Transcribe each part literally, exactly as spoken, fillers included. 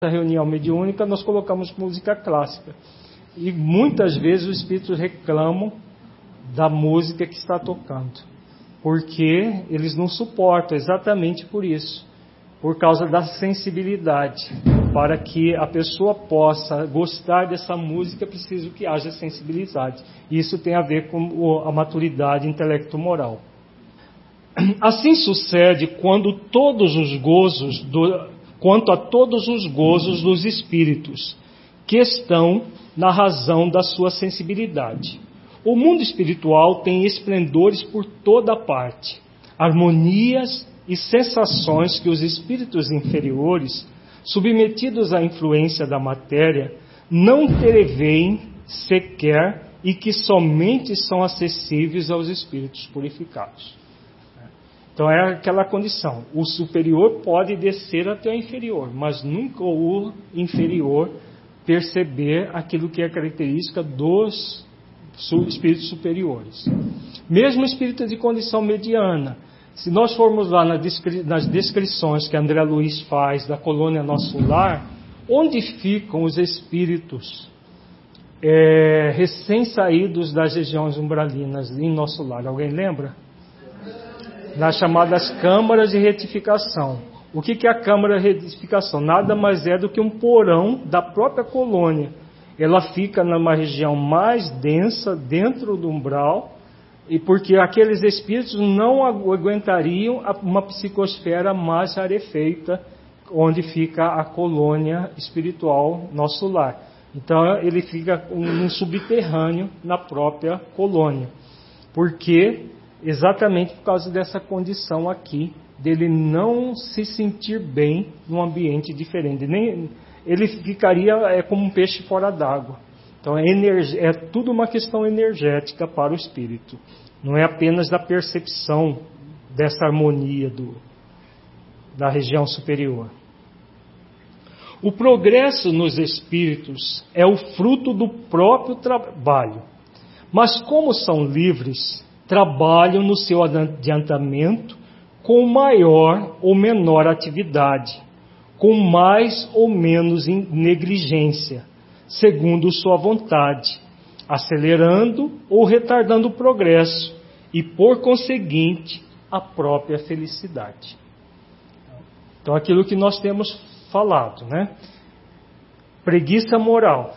reunião mediúnica nós colocamos música clássica. E muitas vezes os espíritos reclamam da música que está tocando, porque eles não suportam, exatamente por isso, por causa da sensibilidade. Para que a pessoa possa gostar dessa música, é preciso que haja sensibilidade. Isso tem a ver com a maturidade intelecto-moral. Assim sucede quando todos os gozos do, quanto a todos os gozos dos espíritos que estão na razão da sua sensibilidade. O mundo espiritual tem esplendores por toda parte, harmonias e sensações que os espíritos inferiores, submetidos à influência da matéria, não preveem sequer e que somente são acessíveis aos espíritos purificados. Então é aquela condição, o superior pode descer até o inferior, mas nunca o inferior perceber aquilo que é característica dos espíritos superiores. Mesmo espíritos de condição mediana, se nós formos lá nas descrições que André Luiz faz da colônia Nosso Lar, onde ficam os espíritos é, recém-saídos das regiões umbralinas em Nosso Lar? Alguém lembra? Nas chamadas câmaras de retificação. O que é a câmara de retificação? Nada mais é do que um porão da própria colônia. Ela fica numa região mais densa, dentro do umbral, e porque aqueles espíritos não aguentariam uma psicosfera mais rarefeita, onde fica a colônia espiritual Nosso Lar. Então ele fica num subterrâneo na própria colônia. Porque exatamente por causa dessa condição aqui, dele não se sentir bem num ambiente diferente. Nem, ele ficaria é, como um peixe fora d'água. Então é, energ- é tudo uma questão energética para o espírito. Não é apenas da percepção dessa harmonia do, da região superior. O progresso nos espíritos é o fruto do próprio trabalho. Mas como são livres, trabalham no seu adiantamento com maior ou menor atividade, com mais ou menos negligência, segundo sua vontade, acelerando ou retardando o progresso e, por conseguinte, a própria felicidade. Então, aquilo que nós temos falado, né? Preguiça moral.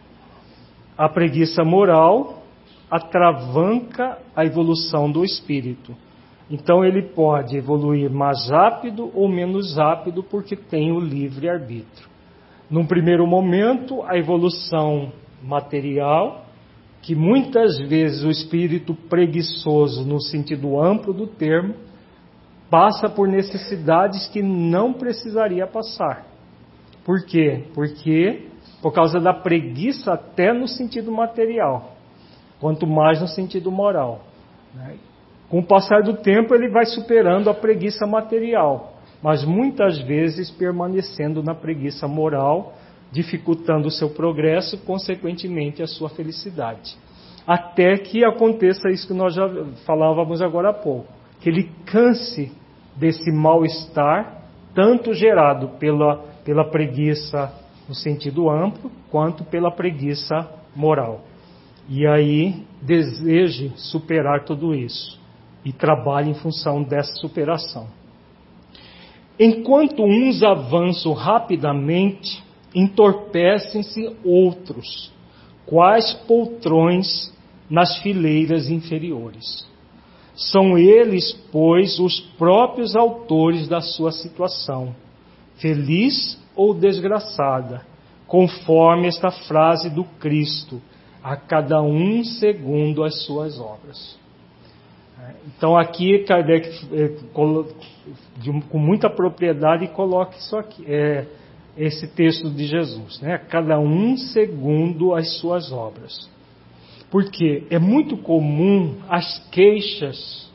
A preguiça moral atravanca a evolução do espírito. Então ele pode evoluir mais rápido ou menos rápido porque tem o livre-arbítrio. Num primeiro momento, a evolução material, que muitas vezes o espírito preguiçoso, no sentido amplo do termo, passa por necessidades que não precisaria passar. Por quê? Porque por causa da preguiça até no sentido material, quanto mais no sentido moral, né? Com o passar do tempo ele vai superando a preguiça material, mas muitas vezes permanecendo na preguiça moral, dificultando o seu progresso, consequentemente a sua felicidade. Até que aconteça isso que nós já falávamos agora há pouco, que ele canse desse mal-estar, tanto gerado pela, pela preguiça no sentido amplo, quanto pela preguiça moral. E aí deseje superar tudo isso. E trabalhe em função dessa superação. Enquanto uns avançam rapidamente, entorpecem-se outros, quais poltrões nas fileiras inferiores. São eles, pois, os próprios autores da sua situação, feliz ou desgraçada, conforme esta frase do Cristo, a cada um segundo as suas obras. Então aqui Kardec, com muita propriedade, coloca isso aqui, é, esse texto de Jesus, né? Cada um segundo as suas obras. Porque é muito comum as queixas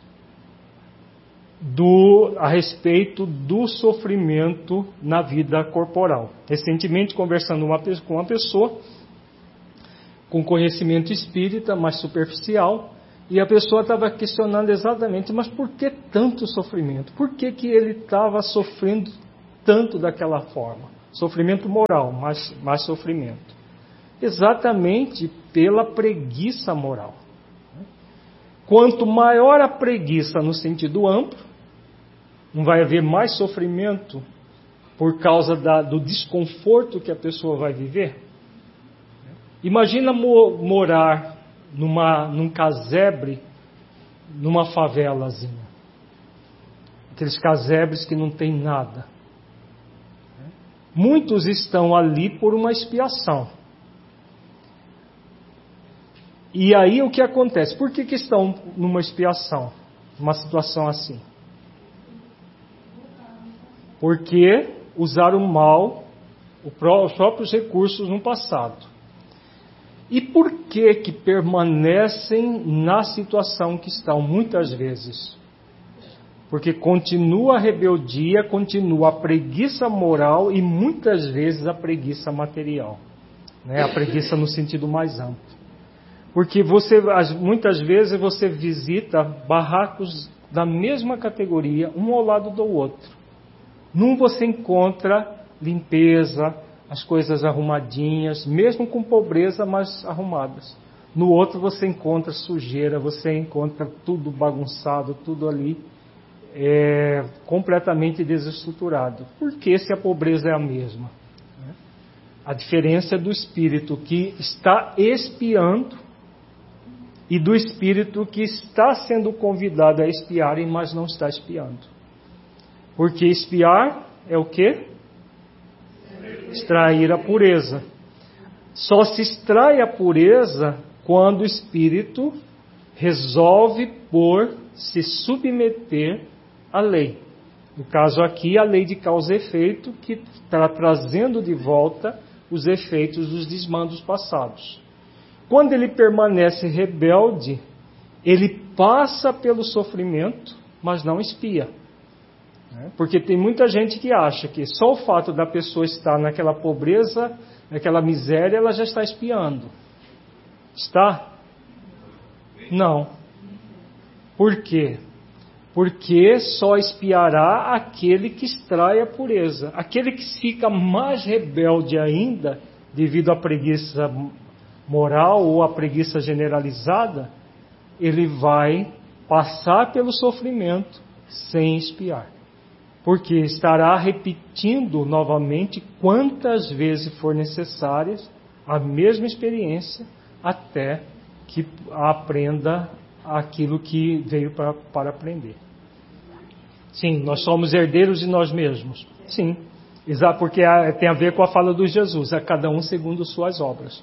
do, a respeito do sofrimento na vida corporal. Recentemente, conversando uma, com uma pessoa com conhecimento espírita, mais superficial, e a pessoa estava questionando exatamente, mas por que tanto sofrimento? Por que, que ele estava sofrendo tanto daquela forma? Sofrimento moral, mais, mais sofrimento. Exatamente pela preguiça moral. Quanto maior a preguiça no sentido amplo, não vai haver mais sofrimento por causa da, do desconforto que a pessoa vai viver. Imagina mo, morar numa, num casebre, numa favelazinha. Aqueles casebres que não tem nada. Muitos estão ali por uma expiação. E aí o que acontece? Por que, que estão numa expiação? Numa situação assim? Porque usaram mal os próprios recursos no passado. E por que que permanecem na situação que estão muitas vezes? Porque continua a rebeldia, continua a preguiça moral e muitas vezes a preguiça material, né? A preguiça no sentido mais amplo. Porque você, muitas vezes você visita barracos da mesma categoria, um ao lado do outro. Num você encontra limpeza, as coisas arrumadinhas, mesmo com pobreza, mas arrumadas. No outro você encontra sujeira, você encontra tudo bagunçado, tudo ali é, completamente desestruturado. Por que se a pobreza é a mesma? A diferença é do espírito que está expiando e do espírito que está sendo convidado a expiar, mas não está expiando. Porque expiar é o quê? Extrair a pureza. Só se extrai a pureza quando o espírito resolve por se submeter à lei. No caso aqui, a lei de causa e efeito, que está trazendo de volta os efeitos dos desmandos passados. Quando ele permanece rebelde, ele passa pelo sofrimento, mas não expia. Porque tem muita gente que acha que só o fato da pessoa estar naquela pobreza, naquela miséria, ela já está expiando. Está? Não. Por quê? Porque só expiará aquele que extrai a pureza. Aquele que fica mais rebelde ainda, devido à preguiça moral ou à preguiça generalizada, ele vai passar pelo sofrimento sem expiar. Porque estará repetindo novamente quantas vezes for necessárias a mesma experiência até que aprenda aquilo que veio para, para aprender. Sim, nós somos herdeiros de nós mesmos. Sim, exato, porque tem a ver com a fala do Jesus, a cada um segundo suas obras.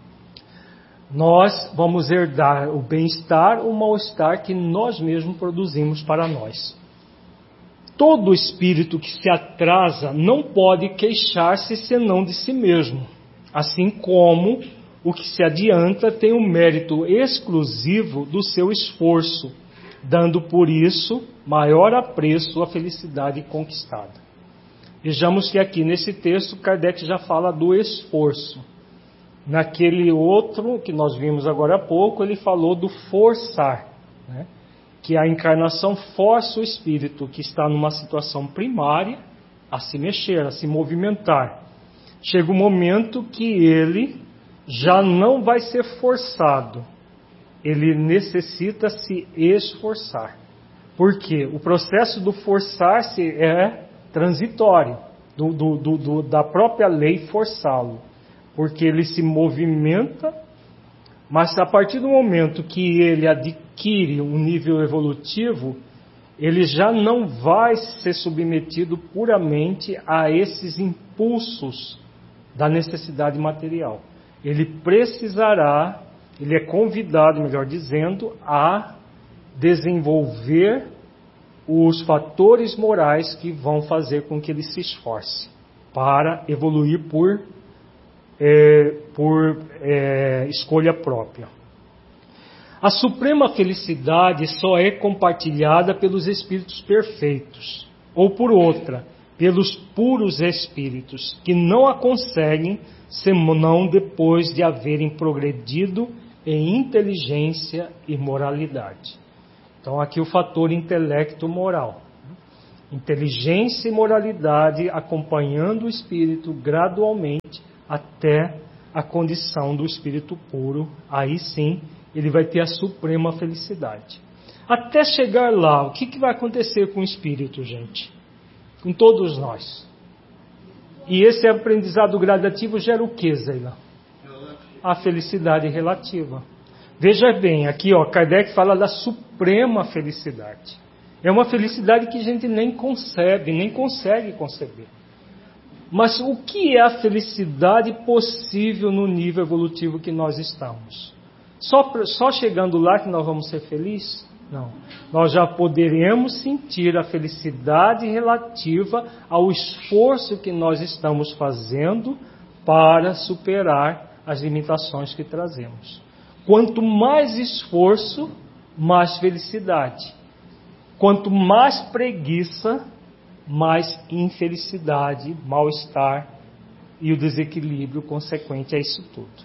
Nós vamos herdar o bem-estar ou o mal-estar que nós mesmos produzimos para nós. Todo espírito que se atrasa não pode queixar-se senão de si mesmo, assim como o que se adianta tem o mérito exclusivo do seu esforço, dando por isso maior apreço à felicidade conquistada. Vejamos que aqui nesse texto Kardec já fala do esforço. Naquele outro que nós vimos agora há pouco, ele falou do forçar, né? Que a encarnação força o espírito que está numa situação primária a se mexer, a se movimentar. Chega um momento que ele já não vai ser forçado, ele necessita se esforçar. Por quê? O processo do forçar-se é transitório, do, do, do, do, da própria lei forçá-lo, porque ele se movimenta, mas a partir do momento que ele adquire um nível evolutivo, ele já não vai ser submetido puramente a esses impulsos da necessidade material. Ele precisará, ele é convidado, melhor dizendo, a desenvolver os fatores morais que vão fazer com que ele se esforce para evoluir por É, por é, escolha própria. A suprema felicidade só é compartilhada pelos espíritos perfeitos, ou por outra, pelos puros espíritos, que não a conseguem senão depois de haverem progredido em inteligência e moralidade. Então aqui o fator intelecto moral. Inteligência e moralidade acompanhando o espírito gradualmente até a condição do espírito puro. Aí sim, ele vai ter a suprema felicidade. Até chegar lá, o que, que vai acontecer com o espírito, gente? Com todos nós. E esse aprendizado gradativo gera o que, Zeila? A felicidade relativa. Veja bem, aqui ó, Kardec fala da suprema felicidade. É uma felicidade que a gente nem concebe, nem consegue conceber. Mas o que é a felicidade possível no nível evolutivo que nós estamos? Só, só chegando lá que nós vamos ser felizes? Não. Nós já poderemos sentir a felicidade relativa ao esforço que nós estamos fazendo para superar as limitações que trazemos. Quanto mais esforço, mais felicidade. Quanto mais preguiça, mais infelicidade, mal-estar e o desequilíbrio consequente a isso tudo.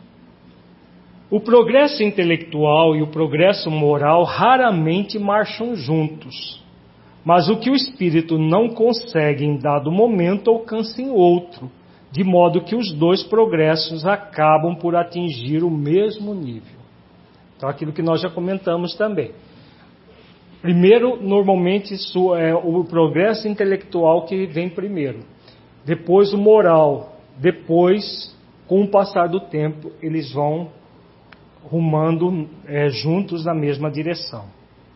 O progresso intelectual e o progresso moral raramente marcham juntos, mas o que o espírito não consegue em dado momento alcança em outro, de modo que os dois progressos acabam por atingir o mesmo nível. Então, aquilo que nós já comentamos também. Primeiro, normalmente, isso é o progresso intelectual que vem primeiro. Depois, o moral. Depois, com o passar do tempo, eles vão rumando é, juntos na mesma direção.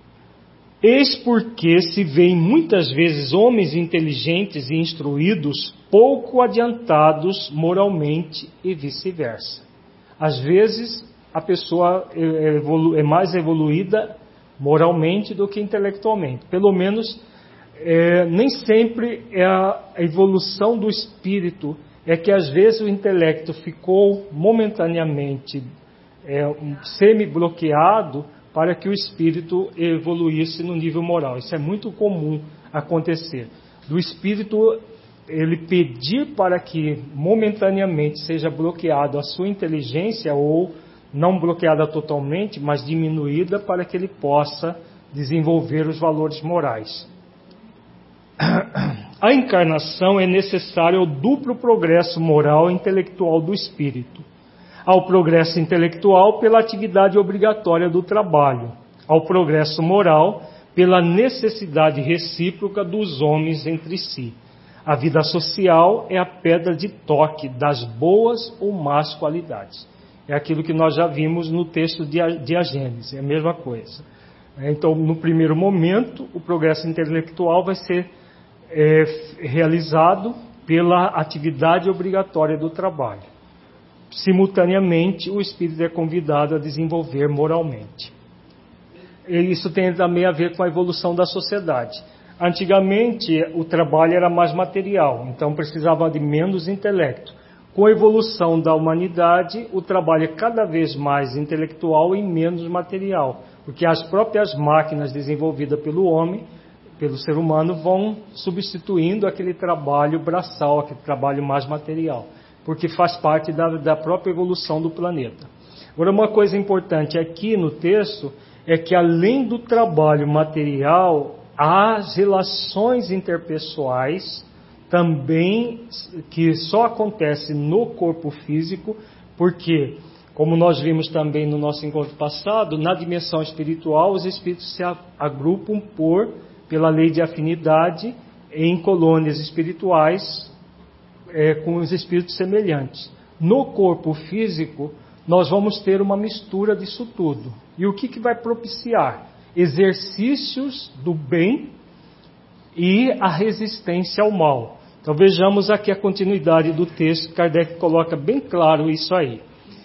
Eis porque se veem muitas vezes homens inteligentes e instruídos pouco adiantados moralmente e vice-versa. Às vezes, a pessoa é, evolu- é mais evoluída moralmente do que intelectualmente. Pelo menos, é, nem sempre é a evolução do espírito, é que às vezes o intelecto ficou momentaneamente é, um, semi-bloqueado para que o espírito evoluísse no nível moral. Isso é muito comum acontecer. Do espírito, ele pedir para que momentaneamente seja bloqueado a sua inteligência ou não bloqueada totalmente, mas diminuída para que ele possa desenvolver os valores morais. A encarnação é necessária ao duplo progresso moral e intelectual do espírito. Ao progresso intelectual pela atividade obrigatória do trabalho, ao progresso moral pela necessidade recíproca dos homens entre si. A vida social é a pedra de toque das boas ou más qualidades. É aquilo que nós já vimos no texto de a Gênesis, é a mesma coisa. Então, no primeiro momento, o progresso intelectual vai ser é, realizado pela atividade obrigatória do trabalho. Simultaneamente, o espírito é convidado a desenvolver moralmente. E isso tem também a ver com a evolução da sociedade. Antigamente, o trabalho era mais material, então precisava de menos intelecto. Com a evolução da humanidade, o trabalho é cada vez mais intelectual e menos material, porque as próprias máquinas desenvolvidas pelo homem, pelo ser humano, vão substituindo aquele trabalho braçal, aquele trabalho mais material, porque faz parte da, da própria evolução do planeta. Agora, uma coisa importante aqui no texto é que, além do trabalho material, as relações interpessoais também, que só acontece no corpo físico, porque, como nós vimos também no nosso encontro passado, na dimensão espiritual os espíritos se agrupam por, pela lei de afinidade em colônias espirituais é, com os espíritos semelhantes. No corpo físico nós vamos ter uma mistura disso tudo. E o que, que vai propiciar? Exercícios do bem e a resistência ao mal. Então vejamos aqui a continuidade do texto. Kardec coloca bem claro isso aí.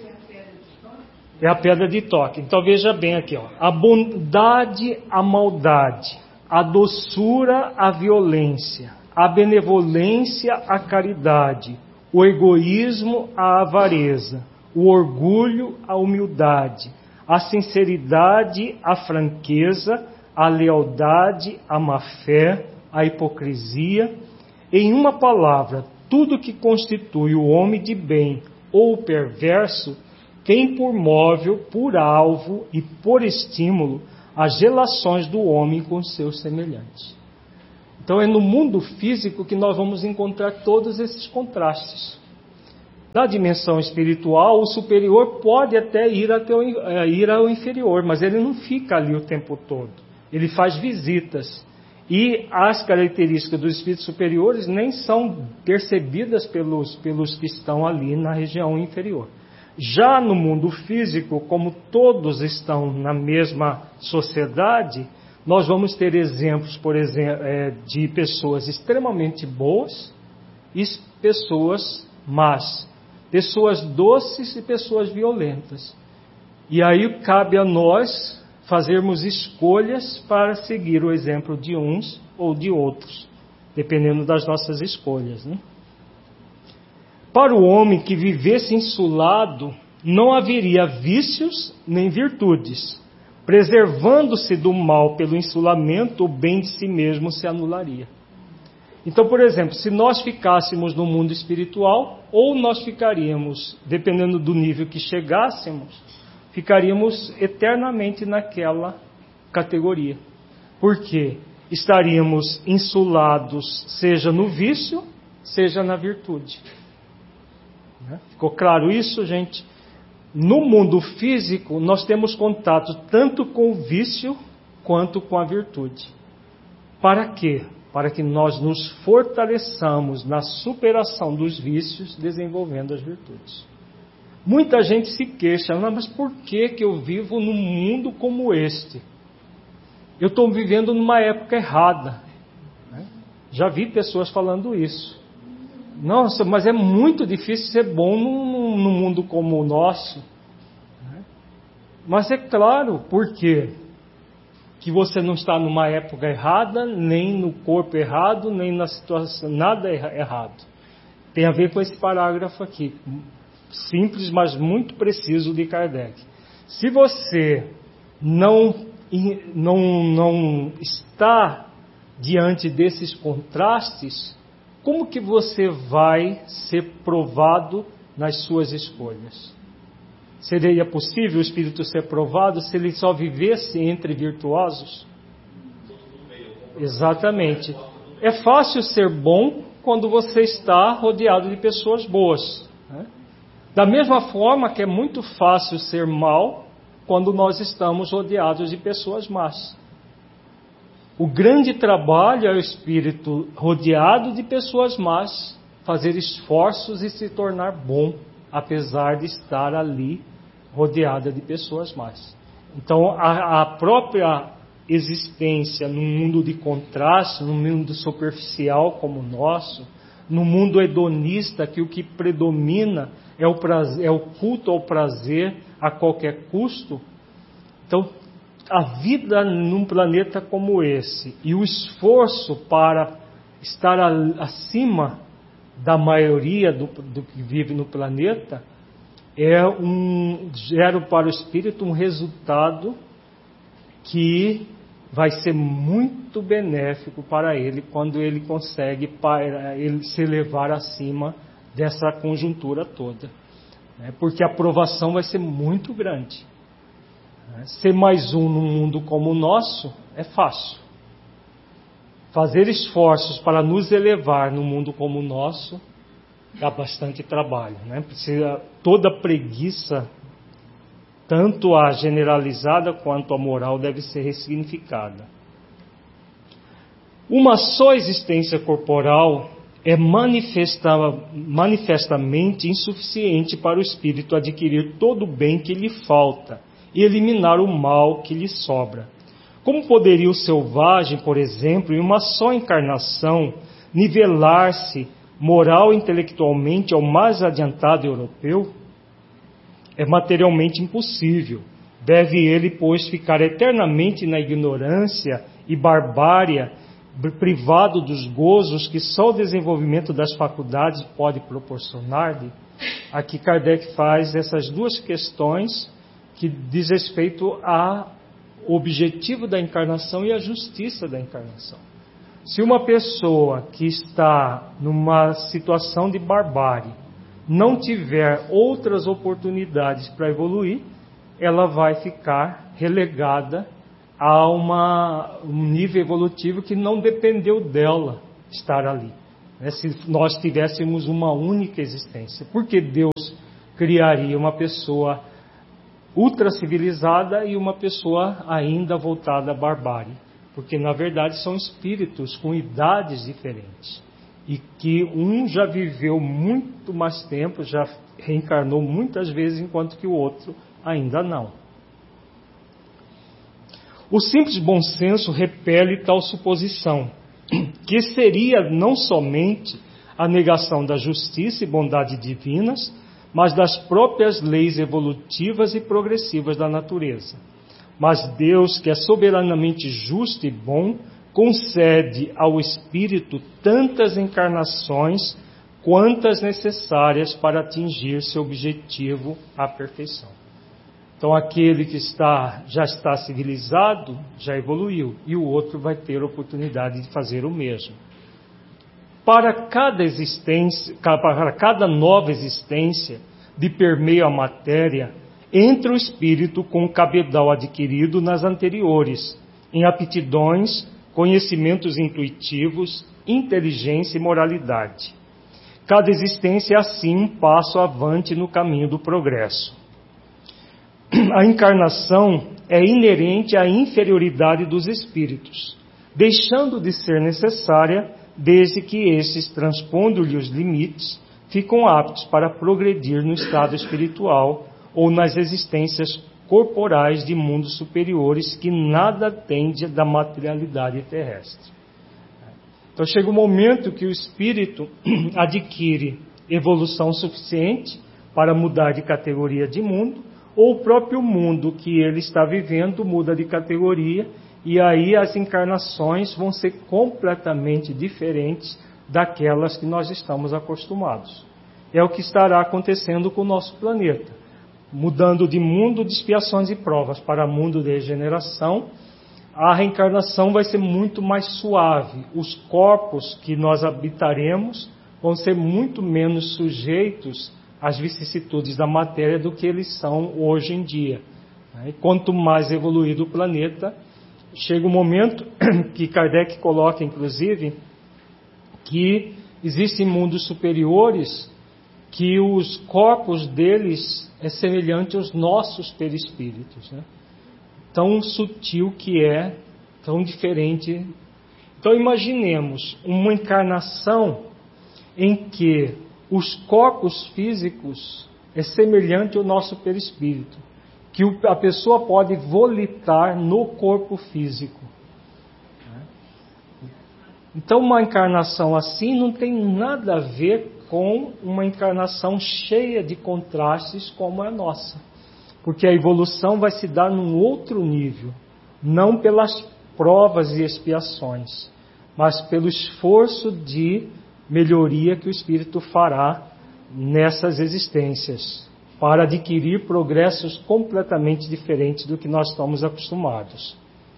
É a pedra de toque. Então veja bem aqui, ó. A bondade, a maldade, a doçura, a violência, a benevolência, a caridade, o egoísmo, a avareza, o orgulho, a humildade, a sinceridade, a franqueza, a lealdade, a má-fé, a hipocrisia. Em uma palavra, tudo que constitui o homem de bem ou perverso tem por móvel, por alvo e por estímulo as relações do homem com seus semelhantes. Então é no mundo físico que nós vamos encontrar todos esses contrastes. Na dimensão espiritual, o superior pode até ir, até o, ir ao inferior, mas ele não fica ali o tempo todo. Ele faz visitas. E as características dos espíritos superiores nem são percebidas pelos, pelos que estão ali na região inferior. Já no mundo físico, como todos estão na mesma sociedade, nós vamos ter exemplos, por exemplo, de pessoas extremamente boas e pessoas más. Pessoas doces e pessoas violentas. E aí cabe a nós fazermos escolhas para seguir o exemplo de uns ou de outros, dependendo das nossas escolhas, né? Para o homem que vivesse insulado, não haveria vícios nem virtudes. Preservando-se do mal pelo insulamento, o bem de si mesmo se anularia. Então, por exemplo, se nós ficássemos no mundo espiritual, ou nós ficaríamos, dependendo do nível que chegássemos, ficaríamos eternamente naquela categoria. Por quê? Estaríamos insulados, seja no vício, seja na virtude. Ficou claro isso, gente? No mundo físico, nós temos contato tanto com o vício quanto com a virtude. Para quê? Para que nós nos fortaleçamos na superação dos vícios, desenvolvendo as virtudes. Muita gente se queixa, mas por que que eu vivo num mundo como este? Eu estou vivendo numa época errada. Já vi pessoas falando isso. Nossa, mas é muito difícil ser bom num, num mundo como o nosso. Mas é claro, por quê? Que você não está numa época errada, nem no corpo errado, nem na situação, nada errado. Tem a ver com esse parágrafo aqui, simples, mas muito preciso de Kardec. Se você não, não, não está diante desses contrastes, como que você vai ser provado nas suas escolhas? Seria possível o espírito ser provado se ele só vivesse entre virtuosos? Exatamente. É fácil ser bom quando você está rodeado de pessoas boas, né? Da mesma forma que é muito fácil ser mal quando nós estamos rodeados de pessoas más. O grande trabalho é o espírito rodeado de pessoas más fazer esforços e se tornar bom, apesar de estar ali rodeada de pessoas más. Então, a, a própria existência num mundo de contraste, num mundo superficial como o nosso, no mundo hedonista, que o que predomina é o, prazer, é o culto ao prazer a qualquer custo. Então, a vida num planeta como esse e o esforço para estar a, acima da maioria do, do que vive no planeta é um, gera para o espírito um resultado que vai ser muito benéfico para ele quando ele consegue para ele se elevar acima dessa conjuntura toda, né? Porque a provação vai ser muito grande. Ser mais um num mundo como o nosso é fácil. Fazer esforços para nos elevar num mundo como o nosso dá bastante trabalho, né? Precisa toda preguiça, tanto a generalizada quanto a moral, deve ser ressignificada. Uma só existência corporal é manifesta, manifestamente insuficiente para o espírito adquirir todo o bem que lhe falta e eliminar o mal que lhe sobra. Como poderia o selvagem, por exemplo, em uma só encarnação, nivelar-se moral e intelectualmente ao mais adiantado europeu? É materialmente impossível. Deve ele, pois, ficar eternamente na ignorância e barbárie, privado dos gozos que só o desenvolvimento das faculdades pode proporcionar-lhe? Aqui Kardec faz essas duas questões que diz respeito ao objetivo da encarnação e à justiça da encarnação. Se uma pessoa que está numa situação de barbárie não tiver outras oportunidades para evoluir, ela vai ficar relegada há uma, um nível evolutivo que não dependeu dela estar ali. Né? Se nós tivéssemos uma única existência, por que Deus criaria uma pessoa ultra civilizada e uma pessoa ainda voltada à barbárie? Porque na verdade são espíritos com idades diferentes e que um já viveu muito mais tempo, já reencarnou muitas vezes, enquanto que o outro ainda não. O simples bom senso repele tal suposição, que seria não somente a negação da justiça e bondade divinas, mas das próprias leis evolutivas e progressivas da natureza. Mas Deus, que é soberanamente justo e bom, concede ao espírito tantas encarnações quantas necessárias para atingir seu objetivo, a perfeição. Então aquele que está, já está civilizado, já evoluiu, e o outro vai ter a oportunidade de fazer o mesmo. Para cada existência, para cada nova existência de permeio à matéria, entra o espírito com o cabedal adquirido nas anteriores, em aptidões, conhecimentos intuitivos, inteligência e moralidade. Cada existência é assim um passo avante no caminho do progresso. A encarnação é inerente à inferioridade dos espíritos, deixando de ser necessária desde que esses, transpondo-lhe os limites, ficam aptos para progredir no estado espiritual ou nas existências corporais de mundos superiores que nada têm da materialidade terrestre. Então chega um momento que o espírito adquire evolução suficiente para mudar de categoria de mundo, ou o próprio mundo que ele está vivendo muda de categoria, e aí as encarnações vão ser completamente diferentes daquelas que nós estamos acostumados. É o que estará acontecendo com o nosso planeta, mudando de mundo de expiações e provas para mundo de regeneração. A reencarnação vai ser muito mais suave, os corpos que nós habitaremos vão ser muito menos sujeitos às vicissitudes da matéria do que eles são hoje em dia. E quanto mais evoluído o planeta, chega um momento que Kardec coloca, inclusive, que existem mundos superiores que os corpos deles é semelhante aos nossos perispíritos, né? Tão sutil que é, tão diferente. Então imaginemos uma encarnação em que os corpos físicos é semelhante ao nosso perispírito, que a pessoa pode volitar no corpo físico. Então uma encarnação assim não tem nada a ver com uma encarnação cheia de contrastes como a nossa, porque a evolução vai se dar num outro nível, não pelas provas e expiações, mas pelo esforço de melhoria que o espírito fará nessas existências, para adquirir progressos completamente diferentes do que nós estamos acostumados.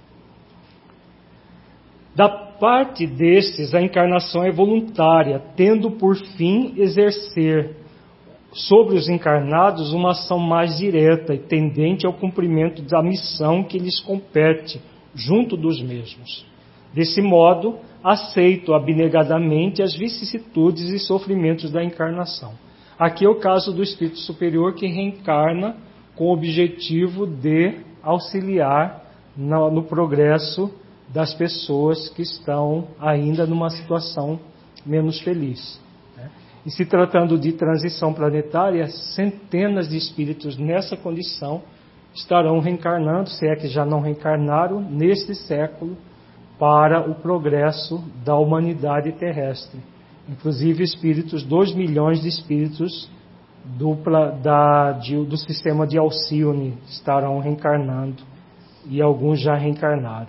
Da parte destes, a encarnação é voluntária, tendo por fim exercer sobre os encarnados uma ação mais direta e tendente ao cumprimento da missão que lhes compete junto dos mesmos. Desse modo, aceito abnegadamente as vicissitudes e sofrimentos da encarnação. Aqui é o caso do espírito superior que reencarna com o objetivo de auxiliar no, no progresso das pessoas que estão ainda numa situação menos feliz. E se tratando de transição planetária, centenas de espíritos nessa condição estarão reencarnando, se é que já não reencarnaram, neste século, para o progresso da humanidade terrestre. Inclusive espíritos, dois milhões de espíritos do, da, de, do sistema de Alcione estarão reencarnando, e alguns já reencarnaram.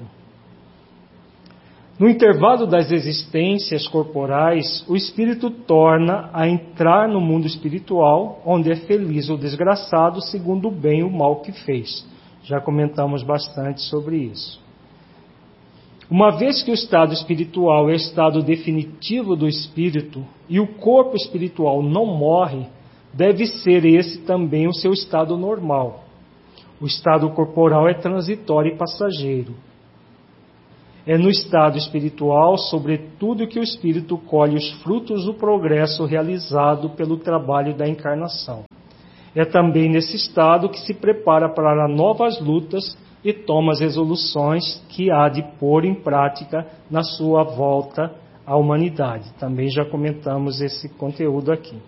No intervalo das existências corporais, o espírito torna a entrar no mundo espiritual, onde é feliz ou desgraçado, segundo o bem ou o mal que fez. Já comentamos bastante sobre isso. Uma vez que o estado espiritual é o estado definitivo do espírito e o corpo espiritual não morre, deve ser esse também o seu estado normal. O estado corporal é transitório e passageiro. É no estado espiritual, sobretudo, que o espírito colhe os frutos do progresso realizado pelo trabalho da encarnação. É também nesse estado que se prepara para novas lutas e toma as resoluções que há de pôr em prática na sua volta à humanidade. Também já comentamos esse conteúdo aqui.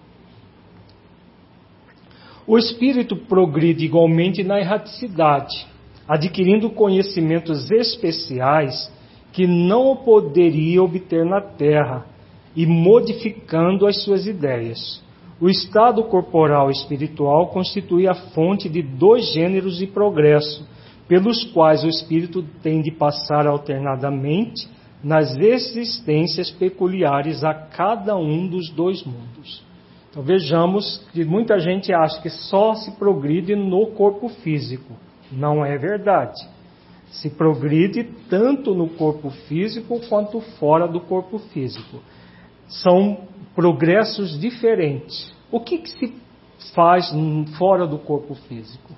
O espírito progride igualmente na erraticidade, adquirindo conhecimentos especiais que não poderia obter na Terra e modificando as suas ideias. O estado corporal e espiritual constitui a fonte de dois gêneros de progresso, pelos quais o espírito tem de passar alternadamente nas existências peculiares a cada um dos dois mundos. Então vejamos que muita gente acha que só se progride no corpo físico. Não é verdade. Se progride tanto no corpo físico quanto fora do corpo físico. São progressos diferentes. O que, que se faz fora do corpo físico?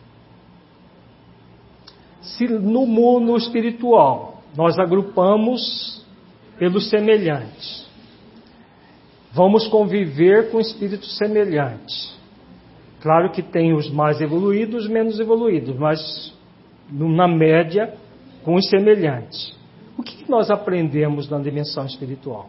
Se no mundo espiritual nós agrupamos pelos semelhantes, vamos conviver com espíritos semelhantes. Claro que tem os mais evoluídos, os menos evoluídos, mas na média com os semelhantes. O que nós aprendemos na dimensão espiritual?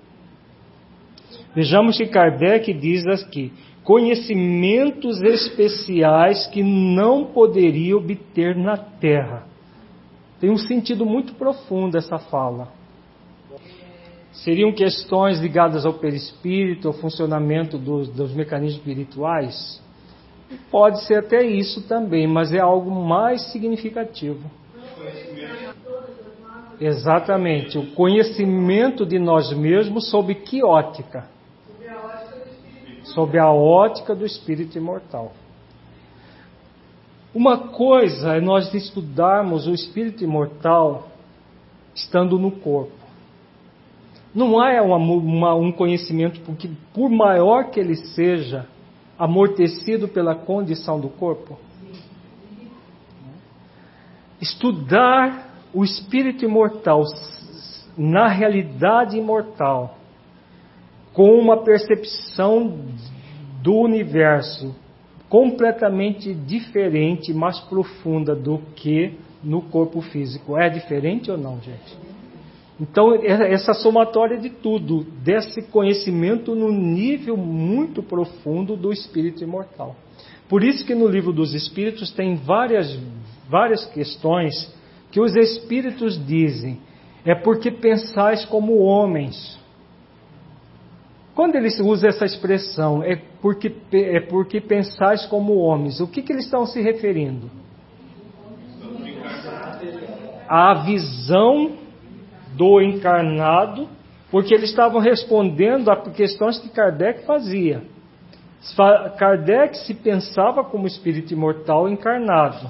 Vejamos que Kardec diz aqui, conhecimentos especiais que não poderia obter na Terra. Tem um sentido muito profundo essa fala. Seriam questões ligadas ao perispírito, ao funcionamento dos, dos mecanismos espirituais? Pode ser até isso também, mas é algo mais significativo. Exatamente, o conhecimento de nós mesmos sob que ótica? Sob a ótica do espírito imortal. Uma coisa é nós estudarmos o espírito imortal estando no corpo. Não há uma, uma, um conhecimento, porque por maior que ele seja, amortecido pela condição do corpo. Estudar o espírito imortal na realidade imortal, com uma percepção do universo completamente diferente, mais profunda do que no corpo físico. É diferente ou não, gente? Então, essa somatória de tudo, desse conhecimento no nível muito profundo do espírito imortal. Por isso que no livro dos Espíritos tem várias, várias questões que os Espíritos dizem, é porque pensais como homens. Quando eles usam essa expressão, é porque, é porque pensais como homens, o que, que eles estão se referindo? A visão do encarnado, porque eles estavam respondendo a questões que Kardec fazia. Kardec se pensava como espírito imortal encarnado.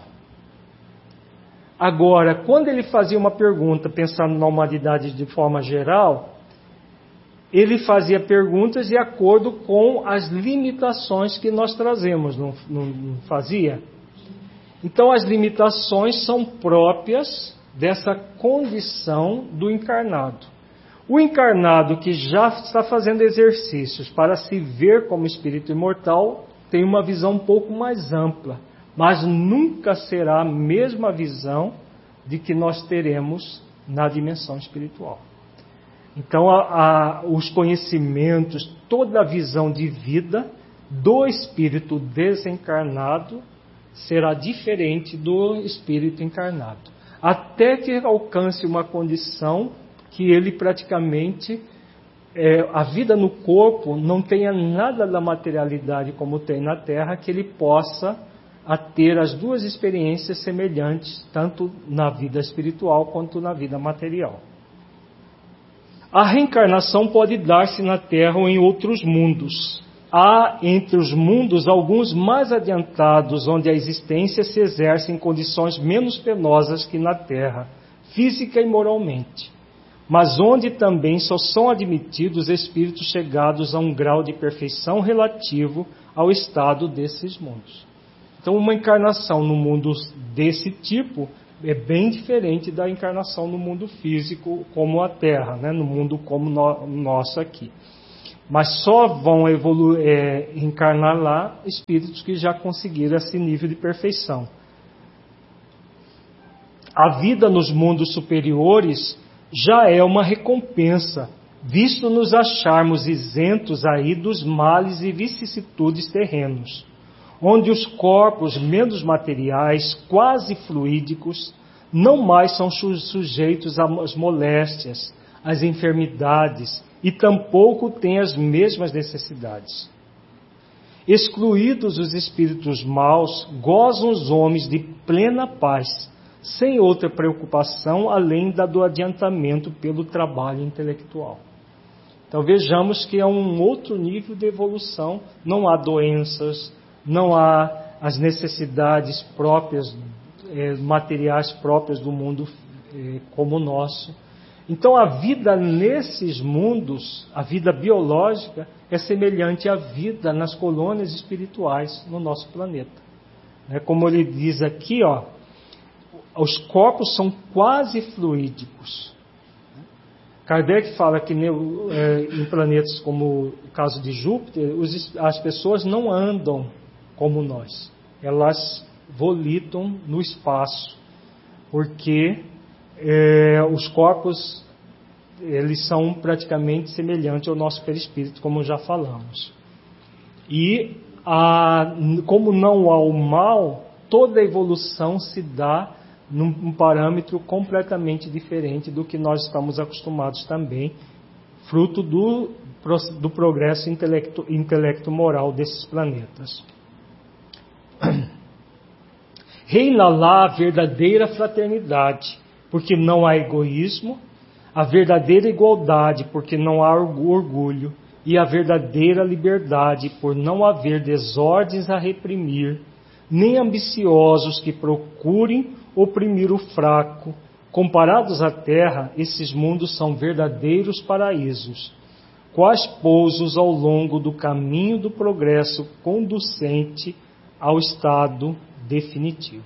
Agora, quando ele fazia uma pergunta pensando na humanidade de forma geral, ele fazia perguntas de acordo com as limitações que nós trazemos, não, não, não fazia? Então, as limitações são próprias dessa condição do encarnado. O encarnado que já está fazendo exercícios para se ver como espírito imortal tem uma visão um pouco mais ampla, mas nunca será a mesma visão de que nós teremos na dimensão espiritual. Então, a, a, os conhecimentos, toda a visão de vida do espírito desencarnado será diferente do espírito encarnado. Até que alcance uma condição que ele praticamente, é, a vida no corpo não tenha nada da materialidade como tem na Terra, que ele possa a ter as duas experiências semelhantes, tanto na vida espiritual quanto na vida material. A reencarnação pode dar-se na Terra ou em outros mundos. Há entre os mundos alguns mais adiantados, onde a existência se exerce em condições menos penosas que na Terra, física e moralmente, mas onde também só são admitidos espíritos chegados a um grau de perfeição relativo ao estado desses mundos. Então, uma encarnação no mundo desse tipo é bem diferente da encarnação no mundo físico, como a Terra, né? No mundo como no, nosso aqui. Mas só vão evoluir, é, encarnar lá espíritos que já conseguiram esse nível de perfeição. A vida nos mundos superiores já é uma recompensa, visto nos acharmos isentos aí dos males e vicissitudes terrenos, onde os corpos menos materiais, quase fluídicos, não mais são sujeitos às moléstias, às enfermidades, e tampouco têm as mesmas necessidades. Excluídos os espíritos maus, gozam os homens de plena paz, sem outra preocupação além da do adiantamento pelo trabalho intelectual. Então vejamos que é um outro nível de evolução, não há doenças, não há as necessidades próprias, eh, materiais próprias do mundo eh, como o nosso. Então a vida nesses mundos, a vida biológica, é semelhante à vida nas colônias espirituais no nosso planeta. É como ele diz aqui, ó, os corpos são quase fluídicos. Kardec fala que em planetas como o caso de Júpiter, as pessoas não andam como nós. Elas volitam no espaço, porque é, os corpos eles são praticamente semelhantes ao nosso perispírito, como já falamos. E a, como não há o mal, toda a evolução se dá num parâmetro completamente diferente do que nós estamos acostumados também, fruto do, do progresso intelecto, intelecto-moral desses planetas. Reina lá a verdadeira fraternidade, porque não há egoísmo, a verdadeira igualdade, porque não há orgulho, e a verdadeira liberdade, por não haver desordens a reprimir, nem ambiciosos que procurem oprimir o fraco. Comparados à terra, esses mundos são verdadeiros paraísos, quais pousos ao longo do caminho do progresso conducente ao estado definitivo.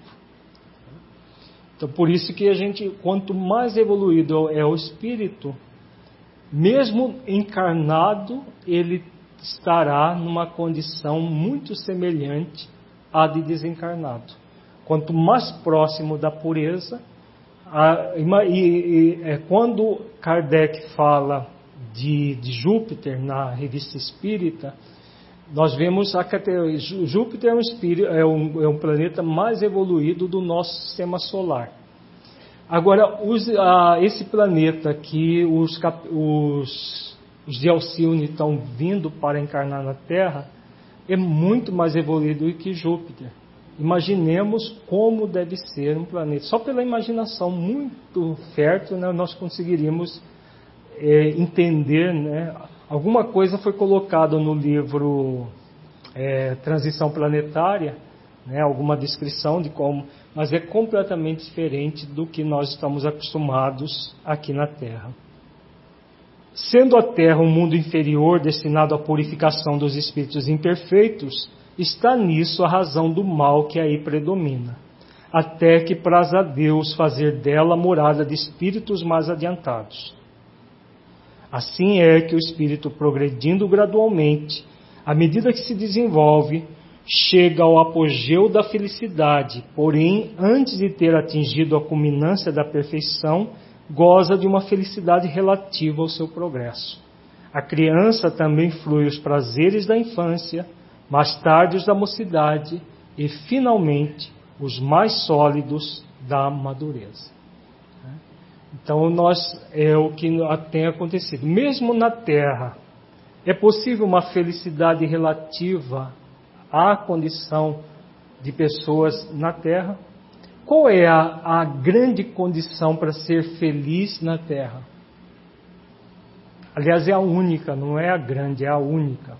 Então, por isso que a gente, quanto mais evoluído é o espírito, mesmo encarnado, ele estará numa condição muito semelhante à de desencarnado. Quanto mais próximo da pureza, a, e, e, é, quando Kardec fala de, de Júpiter na Revista Espírita, nós vemos a categoria, Júpiter é um, espírito, é, um, é um planeta mais evoluído do nosso sistema solar. Agora, os, a, esse planeta que os, os, os de Alcione estão vindo para encarnar na Terra é muito mais evoluído que Júpiter. Imaginemos como deve ser um planeta. Só pela imaginação muito fértil, né, nós conseguiríamos é, entender, né? Alguma coisa foi colocada no livro é, Transição Planetária, né, alguma descrição de como, mas é completamente diferente do que nós estamos acostumados aqui na Terra. Sendo a Terra um mundo inferior destinado à purificação dos espíritos imperfeitos, está nisso a razão do mal que aí predomina, até que praz a Deus fazer dela morada de espíritos mais adiantados. Assim é que o espírito, progredindo gradualmente, à medida que se desenvolve, chega ao apogeu da felicidade, porém, antes de ter atingido a culminância da perfeição, goza de uma felicidade relativa ao seu progresso. A criança também flui os prazeres da infância, mais tarde os da mocidade e, finalmente, os mais sólidos da madureza. Então, nós, é o que tem acontecido. Mesmo na Terra, é possível uma felicidade relativa à condição de pessoas na Terra? Qual é a, a grande condição para ser feliz na Terra? Aliás, é a única, não é a grande, é a única.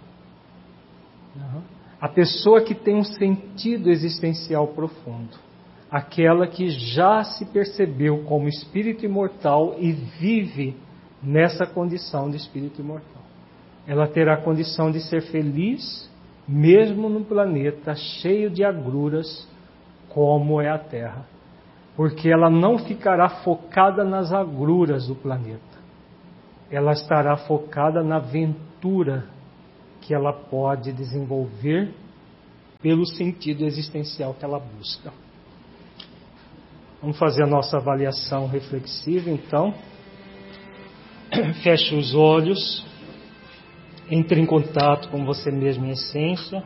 A pessoa que tem um sentido existencial profundo. Aquela que já se percebeu como espírito imortal e vive nessa condição de espírito imortal. Ela terá a condição de ser feliz, mesmo no planeta cheio de agruras como é a Terra, porque ela não ficará focada nas agruras do planeta, ela estará focada na aventura que ela pode desenvolver pelo sentido existencial que ela busca. Vamos fazer a nossa avaliação reflexiva, então. Feche os olhos, entre em contato com você mesmo em essência,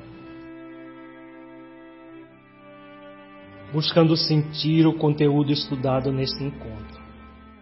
buscando sentir o conteúdo estudado neste encontro.